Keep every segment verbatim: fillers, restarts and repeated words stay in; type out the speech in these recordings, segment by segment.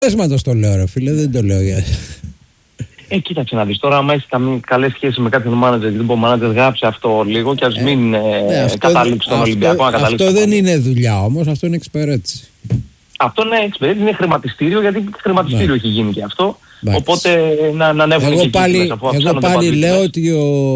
Πες το λέω ρε φίλε, δεν το λέω για... Ε, κοίταξε να δεις τώρα, άμα έχεις καλές σχέσεις με κάποιον μάνατζερ, γιατί ο μάνατζερ γράψει αυτό λίγο και ας ε, μην ε, ναι, καταλήξει τον Ολυμπιακό. Αυτό, αυτό δεν είναι δουλειά όμως, αυτό είναι εξυπηρέτηση. Αυτό είναι εξυπηρέτηση, είναι χρηματιστήριο, γιατί χρηματιστήριο ναι. έχει γίνει και αυτό. Μπάξε. Οπότε να, να ανέβουν εγώ και πάλι, εκεί, εγώ πάλι λέω μέσα. Ότι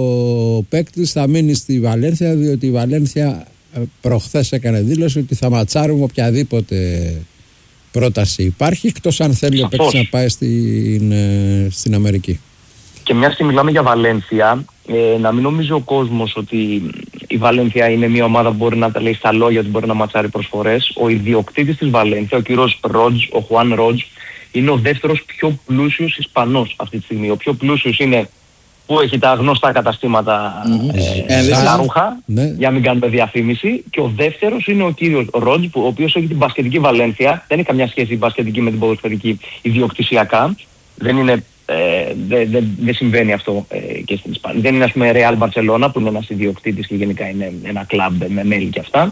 ο παίκτης θα μείνει στη Βαλένθια, διότι η Βαλένθια προχθές έκανε δήλωση ότι θα ματσάρουμε οποιαδήποτε πρόταση υπάρχει, εκτός αν θέλει ο παίκτης να πάει στην, στην Αμερική. Και μιας και μιλάμε για Βαλένθια, ε, να μην νομίζει ο κόσμος ότι η Βαλένθια είναι μια ομάδα που μπορεί να τα λέει στα λόγια ότι μπορεί να ματσάρει προσφορές. Ο ιδιοκτήτης της Βαλένθια, ο κύριος Ρότζ, ο Χουάν Ρότζ, είναι ο δεύτερος πιο πλούσιος Ισπανός αυτή τη στιγμή. Ο πιο πλούσιος είναι που έχει τα γνωστά καταστήματα λαρούχα, mm-hmm. ε, για να μην κάνουμε διαφήμιση. Και ο δεύτερος είναι ο κύριος Ρότζ, ο οποίος έχει την μπασκετική Βαλένθια. Δεν έχει καμιά σχέση η μπασκετική με την ποδοσφαιρική ιδιοκτησιακά. Δεν είναι... δεν ε, δε, δε συμβαίνει αυτό ε, και στην Ισπανία. Δεν είναι ας πούμε Real Barcelona που είναι ένας ιδιοκτήτης και γενικά είναι ένα κλαμπ με μέλη και αυτά.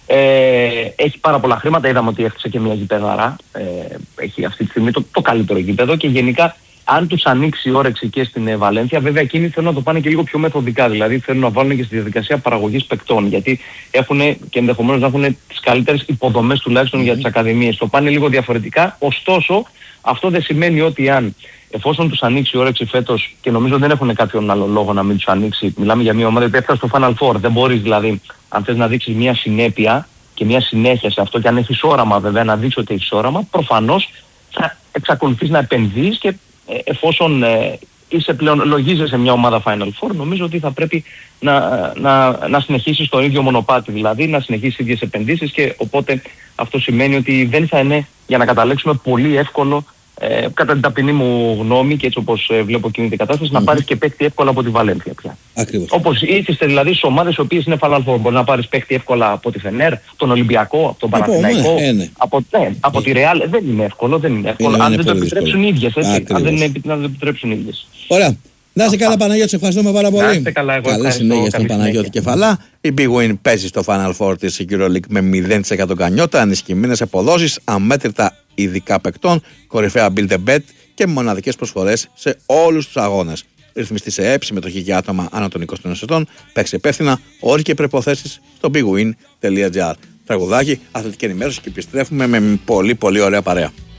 Ε, έχει πάρα πολλά χρήματα, είδαμε ότι έφτιαξε και μια γηπέδαρα. Ε, έχει αυτή τη στιγμή το, το καλύτερο γήπεδο και γενικά αν τους ανοίξει η όρεξη και στην ε, Βαλένθια, βέβαια εκείνοι θέλουν να το πάνε και λίγο πιο μεθοδικά. Δηλαδή θέλουν να βάλουν και στη διαδικασία παραγωγής παικτών. Γιατί έχουν και ενδεχομένως να έχουν τις καλύτερες υποδομές τουλάχιστον mm-hmm. για τις ακαδημίες. Το πάνε λίγο διαφορετικά. Ωστόσο, αυτό δεν σημαίνει ότι αν εφόσον τους ανοίξει η όρεξη φέτος, και νομίζω δεν έχουν κάποιον άλλο λόγο να μην τους ανοίξει, μιλάμε για μια ομάδα που έφτασε στο Final Four. Δεν μπορείς δηλαδή, αν θες να δείξεις μια συνέπεια και μια συνέχεια σε αυτό, και αν έχεις όραμα βέβαια να δείξεις ότι έχεις όραμα, προφανώς θα εξακολουθείς να επενδύεις και ε, εφόσον ε, είσαι πλέον, λογίζεσαι μια ομάδα Final Four, νομίζω ότι θα πρέπει να, να, να συνεχίσεις το ίδιο μονοπάτι, δηλαδή να συνεχίσεις ίδιες επενδύσεις, και οπότε αυτό σημαίνει ότι δεν θα είναι, για να καταλέξουμε, πολύ εύκολο Ε, κατά την ταπεινή μου γνώμη και έτσι όπως ε, βλέπω κινείται η κατάσταση, mm-hmm. να πάρεις και παίκτη εύκολα από τη Βαλένθια πια. Ακριβώς. Όπως ήθιστε δηλαδή στις ομάδες οι οποίες είναι Final Four. Μπορεί να πάρεις παίκτη εύκολα από τη Φενέρ, από τον Ολυμπιακό, από τον Παναθηναϊκό, ναι, ναι. από, ναι, από yeah. τη Ρεάλ. Δεν είναι εύκολο, δεν είναι εύκολο. Είναι, αν είναι δεν το επιτρέψουν οι ίδιες, έτσι. Αν δεν, είναι, δεν το επιτρέψουν οι ίδιες. Ωραία. Να είσαι καλά Παναγιώτη, σε ευχαριστούμε πάρα πολύ. Να είστε καλά, εγώ καλή συνέχεια στον Παναγιώτη Κεφαλά. Η Big Win παίζει στο Final Four της EuroLeague με μηδέν τοις εκατό κανιότα, ενισχυμένες αποδόσεις, αμέτρητα ειδικά παικτών, κορυφαία build a bet και μοναδικές προσφορές σε όλους τους αγώνες. Ρυθμιστή σε ΕΕΠ, συμμετοχή για άτομα άνω των είκοσι ενός ετών, παίξει υπεύθυνα, όροι και προϋποθέσεις στο bigwin τελεία gr. Τραγουδάκι, αθλητική ενημέρωση και επιστρέφουμε με πολύ πολύ ωραία παρέα.